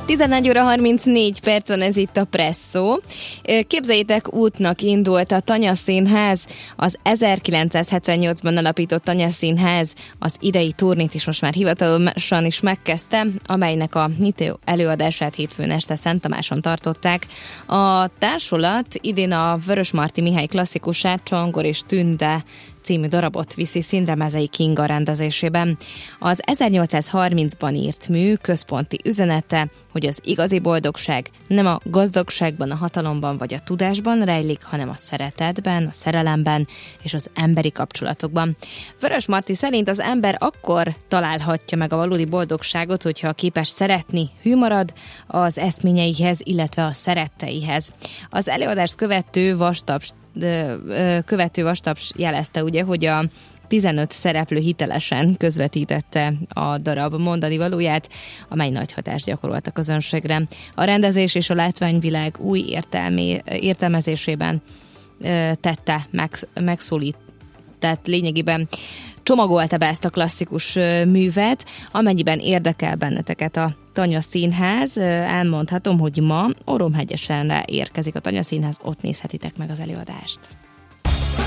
11 óra 34 perc van, ez itt a Presszó. Képzeljétek, útnak indult a Tanya Színház, az 1978-ban alapított Tanya Színház az idei turnét is most már hivatalosan is megkezdte, amelynek a nyitó előadását hétfőn este Szent Tamáson tartották. A társulat idén a Vörösmarty Mihály klasszikusát, Csongor és Tünde című darabot viszi színre Mezei Kinga rendezésében. Az 1830-ban írt mű központi üzenete, hogy az igazi boldogság nem a gazdagságban, a hatalomban vagy a tudásban rejlik, hanem a szeretetben, a szerelemben és az emberi kapcsolatokban. Vörösmarty szerint az ember akkor találhatja meg a valódi boldogságot, hogyha képes szeretni, hű marad az eszményeihez, illetve a szeretteihez. Az előadást követő Vastaps jelezte ugye, hogy a 15 szereplő hitelesen közvetítette a darab mondani valóját, amely nagy hatást gyakorolt a közönségre. A rendezés és a látványvilág új értelmezésében tette tehát lényegében csomagolta be ezt a klasszikus művet, amennyiben érdekel benneteket a Tanya Színház. Elmondhatom, hogy ma Oromhegyesenre érkezik a Tanya Színház, ott nézhetitek meg az előadást.